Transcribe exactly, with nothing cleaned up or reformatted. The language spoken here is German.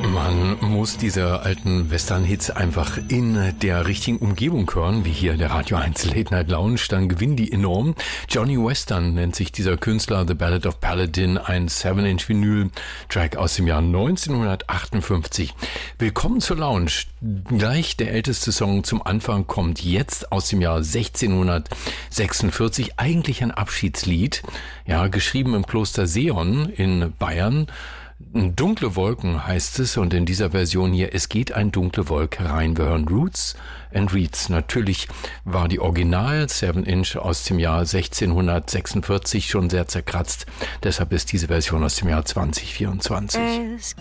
Man muss diese alten Western-Hits einfach in der richtigen Umgebung hören, wie hier der Radio eins Late Night Lounge, dann gewinnen die enorm. Johnny Western nennt sich dieser Künstler, The Ballad of Paladin, ein seven inch Vinyl-Track aus dem Jahr neunzehnhundertachtundfünfzig. Willkommen zur Lounge. Gleich der älteste Song zum Anfang kommt jetzt aus dem Jahr sechzehnhundertsechsundvierzig, eigentlich ein Abschiedslied, ja, geschrieben im Kloster Seon in Bayern. Dunkle Wolken heißt es, und in dieser Version hier, es geht ein dunkle Wolke herein. Wir hören Roots and Reeds. Natürlich war die Original seven inch aus dem Jahr sechzehnhundertsechsundvierzig schon sehr zerkratzt. Deshalb ist diese Version aus dem Jahr zwanzig vierundzwanzig.